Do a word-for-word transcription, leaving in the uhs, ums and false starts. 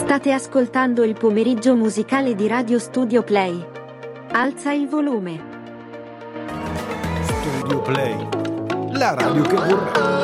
State ascoltando il pomeriggio musicale di Radio Studio Play. Alza il volume. Studio Play, la radio che vorrei.